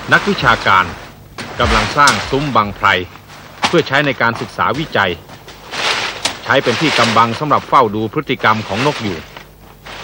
นักวิชาการกำลังสร้างซุ้มบังไพรเพื่อใช้ในการศึกษาวิจัยใช้เป็นที่กำบังสำหรับเฝ้าดูพฤติกรรมของนกยูง